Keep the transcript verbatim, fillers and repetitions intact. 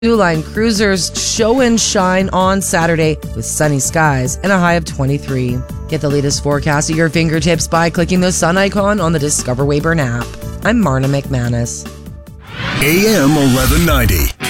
Blue Line cruisers show and shine on Saturday with sunny skies and a high of twenty-three. Get the latest forecast at your fingertips by clicking the sun icon on the Discover Weyburn app. I'm Marna McManus. A M eleven ninety.